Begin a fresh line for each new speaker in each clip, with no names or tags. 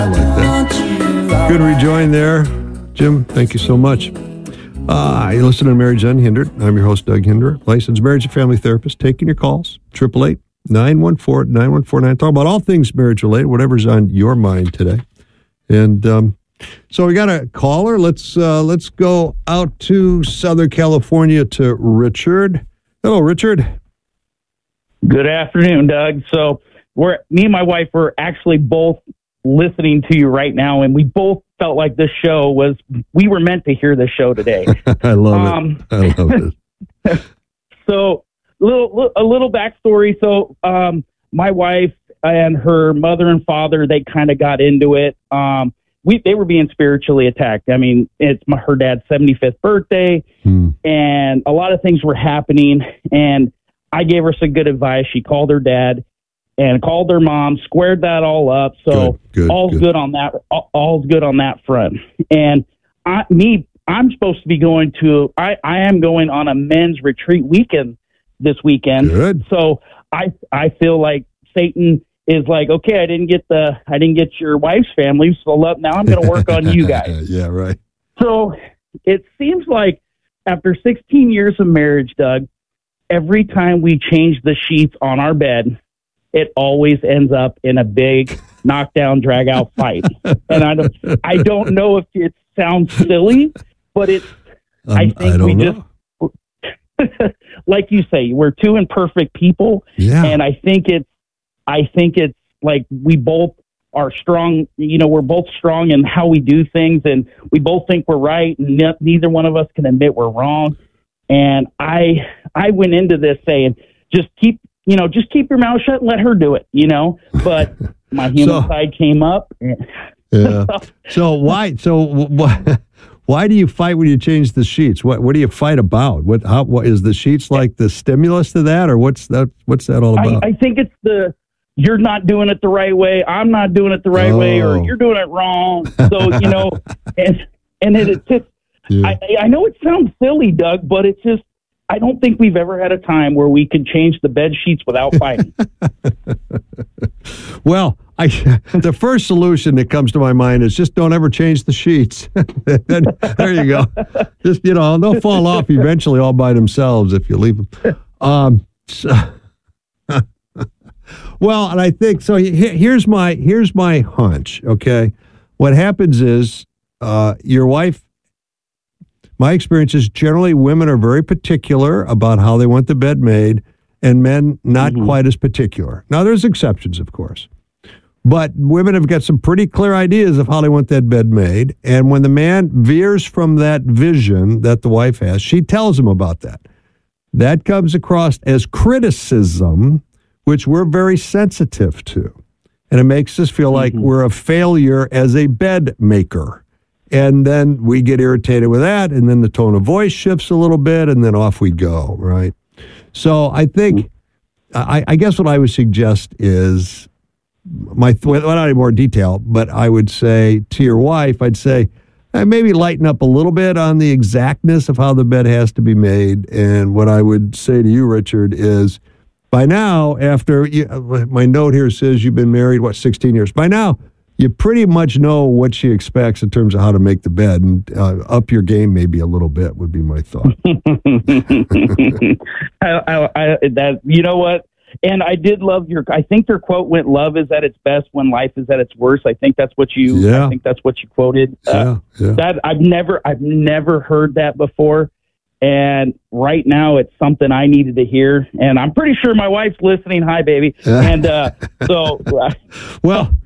I like that. Good rejoin there. Jim, thank you so much. You're listening to Marriage Unhindered. I'm your host, Doug Hinder, licensed marriage and family therapist, taking your calls, 888-914-9149. Talk about all things marriage related, whatever's on your mind today. And so we got a caller. Let's go out to Southern California to Richard. Hello, Richard.
Good afternoon, Doug. So me and my wife were actually both listening to you right now, and we both felt like we were meant to hear this show today.
I love it. I love it.
So a little backstory. So my wife and her mother and father, they kind of got into it. They were being spiritually attacked. I mean, it's her dad's 75th birthday, and a lot of things were happening, and I gave her some good advice. She called her dad and called their mom, squared that all up. So all's good on that. All's good on that front. And I'm supposed to be going to. I am going on a men's retreat weekend this weekend.
Good.
So I feel like Satan is like, okay, I didn't get your wife's family, so now I'm going to work on you guys.
Yeah, right.
So it seems like after 16 years of marriage, Doug, every time we change the sheets on our bed, it always ends up in a big knockdown, drag out fight. And I don't know if it sounds silly, but I think we just, like you say, we're two imperfect people.
Yeah.
And I think it's like we both are strong. We're both strong in how we do things, and we both think we're right. And neither one of us can admit we're wrong. And I went into this saying, just keep your mouth shut and let her do it, but my human side came up.
Yeah. So why do you fight when you change the sheets? What do you fight about? What is the sheets like the stimulus to that, or what's that all about?
I think it's you're not doing it the right way. I'm not doing it the right way, or you're doing it wrong. So, and it's just, yeah. I know it sounds silly, Doug, but it's just, I don't think we've ever had a time where we could change the bed sheets without fighting.
Well, the first solution that comes to my mind is just don't ever change the sheets. There you go. Just, they'll fall off eventually all by themselves if you leave them. Well, and I think, so here's my hunch, okay? What happens is your wife, my experience is generally women are very particular about how they want the bed made, and men not quite as particular. Now, there's exceptions, of course. But women have got some pretty clear ideas of how they want that bed made. And when the man veers from that vision that the wife has, she tells him about that. That comes across as criticism, which we're very sensitive to. And it makes us feel like we're a failure as a bed maker. And then we get irritated with that, and then the tone of voice shifts a little bit, and then off we go, right? So I think, I guess what I would suggest is, not any more detail, but I would say to your wife, I'd say, maybe lighten up a little bit on the exactness of how the bed has to be made. And what I would say to you, Richard, is by now, my note here says you've been married, 16 years. By now, you pretty much know what she expects in terms of how to make the bed, and up your game maybe a little bit would be my thought.
You know what? And I did love I think your quote went, "Love is at its best when life is at its worst." I think that's what you quoted. That I've never heard that before. And right now it's something I needed to hear. And I'm pretty sure my wife's listening. Hi, baby. And
well,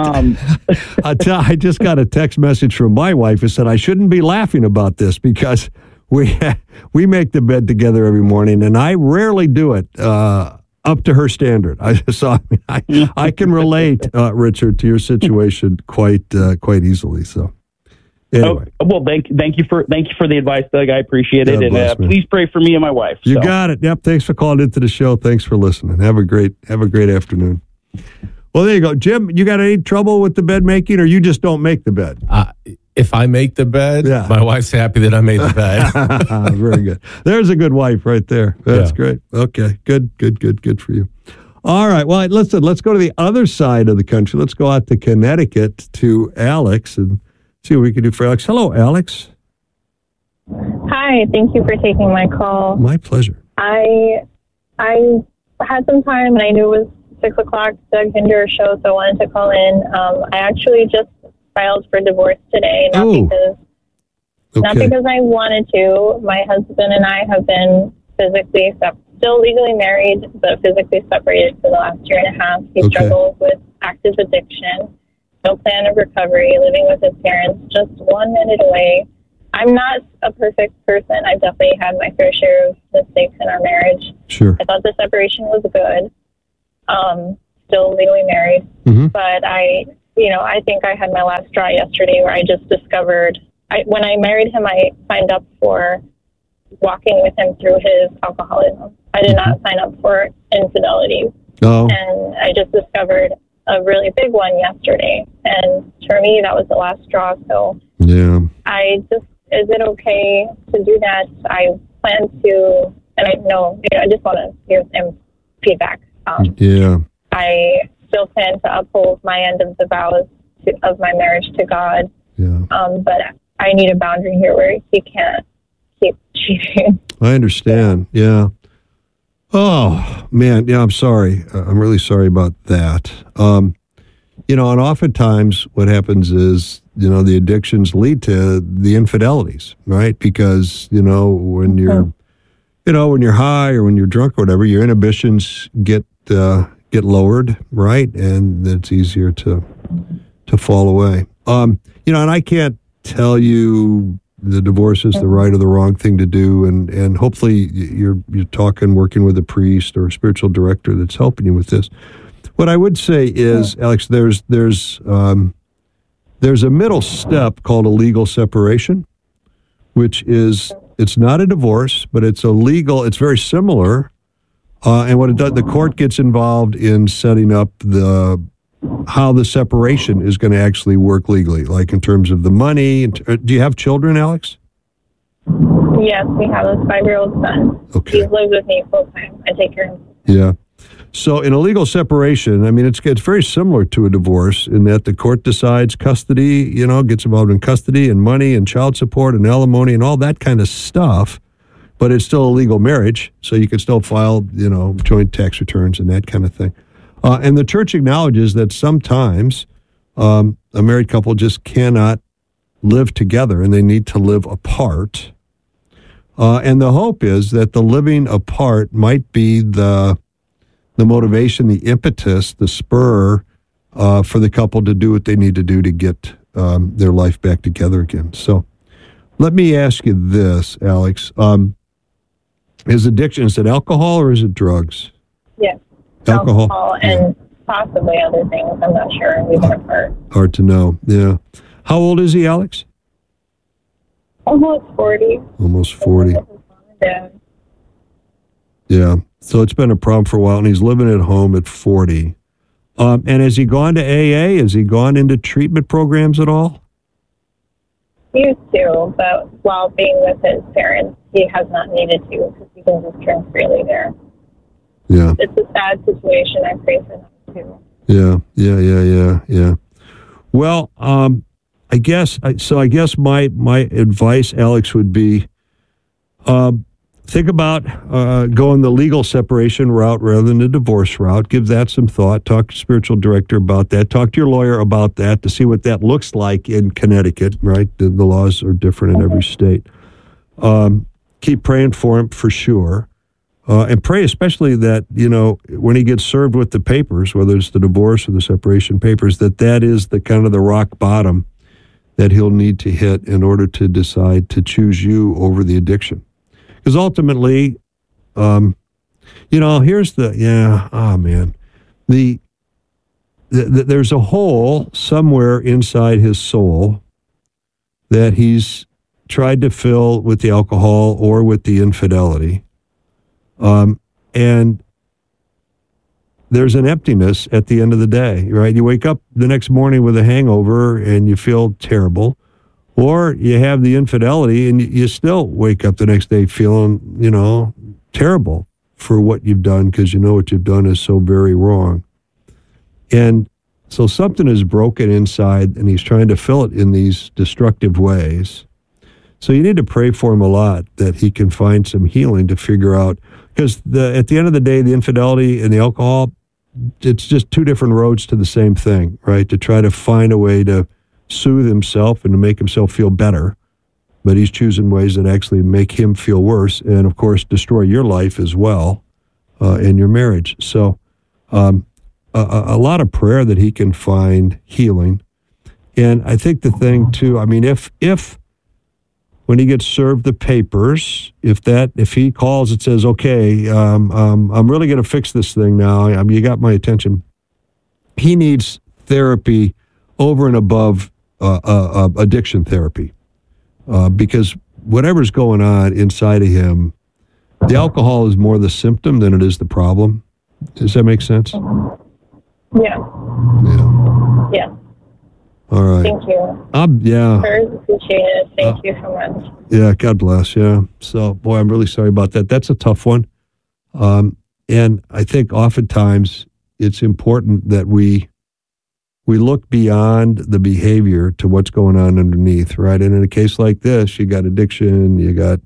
I just got a text message from my wife who said I shouldn't be laughing about this because we make the bed together every morning, and I rarely do it up to her standard. I can relate, Richard, to your situation quite easily. So anyway,
well, thank you for the advice, Doug. I appreciate it, and please pray for me and my wife.
You got it. Yep. Thanks for calling into the show. Thanks for listening. Have a great afternoon. Well, there you go. Jim, you got any trouble with the bed making, or you just don't make the bed?
If I make the bed, my wife's happy that I made the bed.
Very good. There's a good wife right there. That's great. Okay, good for you. All right. Well, listen, let's go to the other side of the country. Let's go out to Connecticut to Alex and see what we can do for Alex. Hello, Alex.
Hi. Thank you for taking my call.
My pleasure.
I had some time, and I knew it was 6 o'clock, Doug Hinder show, so I wanted to call in. I actually just filed for divorce today, not because I wanted to. My husband and I have been still legally married, but physically separated for the last year and a half. He struggles with active addiction, no plan of recovery, living with his parents, just 1 minute away. I'm not a perfect person. I definitely had my fair share of mistakes in our marriage.
Sure.
I thought the separation was good. Still legally married. Mm-hmm. But I think I had my last straw yesterday where I just discovered, when I married him, I signed up for walking with him through his alcoholism. I did not sign up for infidelity.
Oh.
And I just discovered a really big one yesterday. And for me, that was the last straw. So
yeah,
is it okay to do that? I plan to, and I just want to hear some feedback. I still plan to uphold my end of the vows of my marriage to God.
Yeah.
But I need a boundary here where he can't keep cheating.
I understand. Yeah. Oh, man. Yeah, I'm sorry. I'm really sorry about that. And oftentimes what happens is, the addictions lead to the infidelities, right? Because, when you're, when you're high or when you're drunk or whatever, your inhibitions get lowered, right? And it's easier to fall away. And I can't tell you the divorce is the right or the wrong thing to do, and hopefully you're working with a priest or a spiritual director that's helping you with this. What I would say is, Alex, there's a middle step called a legal separation, which is, it's not a divorce, but it's it's very similar. And what it does, the court gets involved in setting up how the separation is going to actually work legally, like in terms of the money. Do you have children, Alex?
Yes, we have a 5-year-old son.
Okay.
He lives with me full time. I take care of him.
Yeah. So in a legal separation, I mean, it's very similar to a divorce in that the court decides custody, gets involved in custody and money and child support and alimony and all that kind of stuff. But it's still a legal marriage, so you can still file, joint tax returns and that kind of thing. And the church acknowledges that sometimes a married couple just cannot live together and they need to live apart. And the hope is that the living apart might be the motivation, the impetus, the spur for the couple to do what they need to do to get their life back together again. So let me ask you this, Alex. Is addiction, is it alcohol or is it drugs?
Yes.
Alcohol
and possibly other things. I'm not sure. We've been apart.
Hard to know. Yeah. How old is he, Alex?
Almost 40.
Almost 40. Yeah. So it's been a problem for a while, and he's living at home at 40. And has he gone to AA? Has he gone into treatment programs at all?
He used to, but while being with his parents, he has not needed to because he can just drink freely there.
Yeah.
It's a sad situation. I pray for them too.
Yeah. Well, I guess my advice, Alex, would be think about going the legal separation route rather than the divorce route. Give that some thought. Talk to spiritual director about that. Talk to your lawyer about that to see what that looks like in Connecticut, right? The laws are different in every state. Keep praying for him for sure. And pray especially that, when he gets served with the papers, whether it's the divorce or the separation papers, that is the kind of the rock bottom that he'll need to hit in order to decide to choose you over the addiction. Because ultimately, here's there's a hole somewhere inside his soul that he's tried to fill with the alcohol or with the infidelity. And there's an emptiness at the end of the day, right? You wake up the next morning with a hangover and you feel terrible, or you have the infidelity and you still wake up the next day feeling, terrible. for what you've done because you know what you've done is so very wrong. And so something is broken inside, and he's trying to fill it in these destructive ways. So you need to pray for him a lot that he can find some healing to figure out, because at the end of the day, the infidelity and the alcohol, it's just two different roads to the same thing, right? To try to find a way to soothe himself and to make himself feel better. But he's choosing ways that actually make him feel worse and, of course, destroy your life as well and your marriage. So a lot of prayer that he can find healing. And I think the thing, too, I mean, if when he gets served the papers, if he calls and says, okay, I'm really going to fix this thing now, you got my attention, he needs therapy over and above addiction therapy. Because whatever's going on inside of him, the alcohol is more the symptom than it is the problem. Does that make sense?
Yeah.
All right.
Thank you.
Yeah.
Very appreciated. Thank you so much.
Yeah, God bless. Yeah. So, boy, I'm really sorry about that. That's a tough one. And I think oftentimes it's important that we look beyond the behavior to what's going on underneath, right? And in a case like this, you got addiction, you got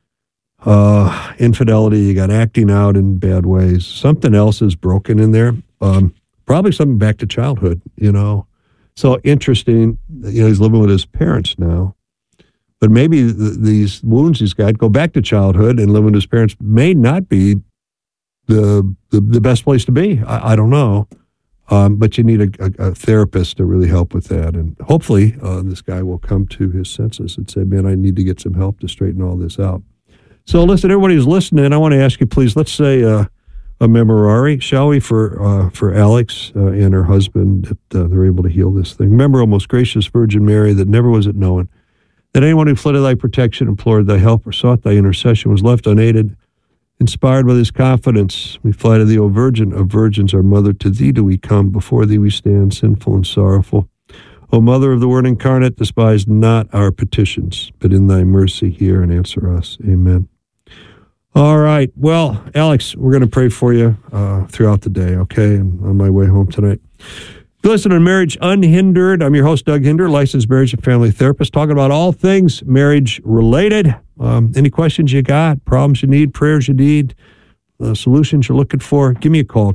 infidelity, you got acting out in bad ways. Something else is broken in there. Probably something back to childhood, So interesting, he's living with his parents now. But maybe these wounds he's got go back to childhood, and living with his parents may not be the best place to be. I don't know. But you need a therapist to really help with that. And hopefully this guy will come to his senses and say, man, I need to get some help to straighten all this out. So listen, everybody who's listening, I want to ask you, please, let's say a memorare, shall we, for Alex and her husband, that they're able to heal this thing. Remember, O most gracious Virgin Mary, that never was it known that anyone who fled to thy protection, implored thy help, or sought thy intercession was left unaided. Inspired by this confidence, we fly to thee, O Virgin of Virgins, our Mother. To thee do we come, before thee we stand, sinful and sorrowful. O Mother of the Word incarnate, despise not our petitions, but in thy mercy hear and answer us. Amen. All right. Well, Alex, we're going to pray for you throughout the day, okay? And on my way home tonight. You listen to Marriage Unhindered. I'm your host, Doug Hinder, licensed marriage and family therapist, talking about all things marriage-related. Any questions you got, problems you need, prayers you need, solutions you're looking for, give me a call,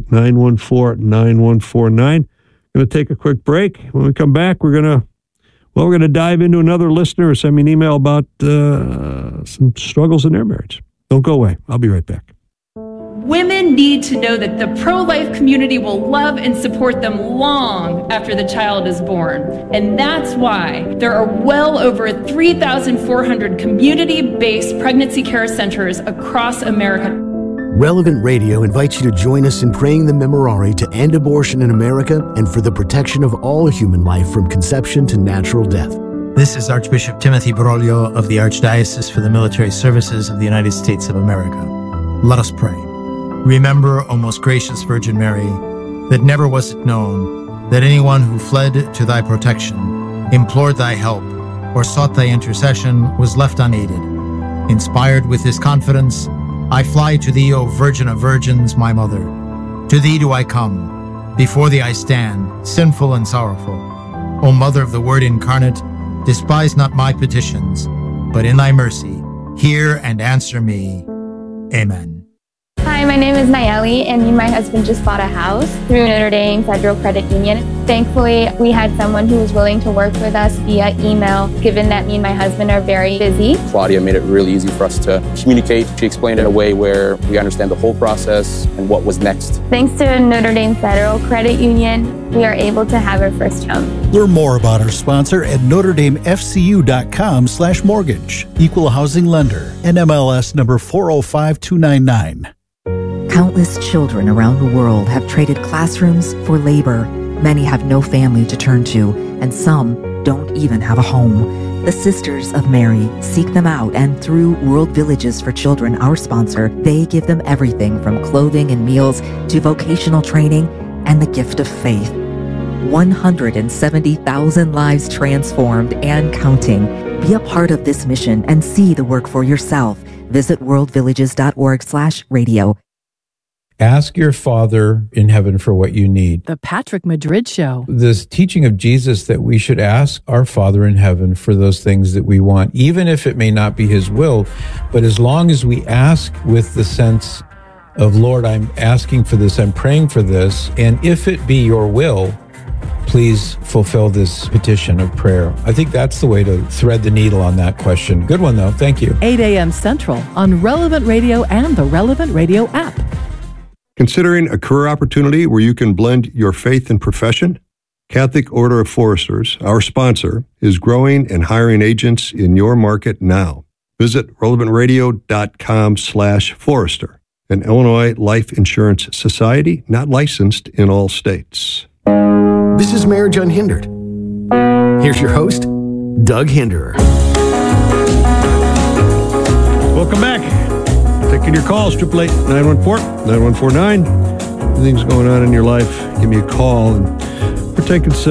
888-914-9149. Going to take a quick break. When we come back, we're going to dive into another listener or send me an email about some struggles in their marriage. Don't go away. I'll be right back.
Women need to know that the pro-life community will love and support them long after the child is born. And that's why there are well over 3,400 community-based pregnancy care centers across America.
Relevant Radio invites you to join us in praying the Memorare to end abortion in America and for the protection of all human life from conception to natural death.
This is Archbishop Timothy Broglio of the Archdiocese for the Military Services of the United States of America. Let us pray. Remember, O most gracious Virgin Mary, that never was it known that anyone who fled to thy protection, implored thy help, or sought thy intercession was left unaided. Inspired with this confidence, I fly to thee, O Virgin of Virgins, my Mother. To thee do I come. Before thee I stand, sinful and sorrowful. O Mother of the Word incarnate, despise not my petitions, but in thy mercy, hear and answer me. Amen.
Hi, my name is Nayeli, and me and my husband just bought a house through Notre Dame Federal Credit Union. Thankfully, we had someone who was willing to work with us via email, given that me and my husband are very busy.
Claudia made it really easy for us to communicate. She explained it in a way where we understand the whole process and what was next.
Thanks to Notre Dame Federal Credit Union, we are able to have our first home.
Learn more about our sponsor at NotreDameFCU.com/mortgage. Equal housing lender. NMLS number 405299.
Countless children around the world have traded classrooms for labor. Many have no family to turn to, and some don't even have a home. The Sisters of Mary seek them out, and through World Villages for Children, our sponsor, they give them everything from clothing and meals to vocational training and the gift of faith. 170,000 lives transformed and counting. Be a part of this mission and see the work for yourself. Visit worldvillages.org/radio.
Ask your Father in heaven for what you need.
The Patrick Madrid Show.
This teaching of Jesus that we should ask our Father in heaven for those things that we want, even if it may not be his will, but as long as we ask with the sense of, Lord, I'm asking for this, I'm praying for this, and if it be your will, please fulfill this petition of prayer. I think that's the way to thread the needle on that question. Good one, though. Thank you.
8 a.m. Central on Relevant Radio and the Relevant Radio app.
Considering a career opportunity where you can blend your faith and profession? Catholic Order of Foresters, our sponsor, is growing and hiring agents in your market now. Visit relevantradio.com/Forester, an Illinois Life Insurance Society not licensed in all states.
This is Marriage Unhindered. Here's your host, Doug Hinderer.
Welcome back. Taking your calls, 888-914-9149. Anything's going on in your life, give me a call. And we're taking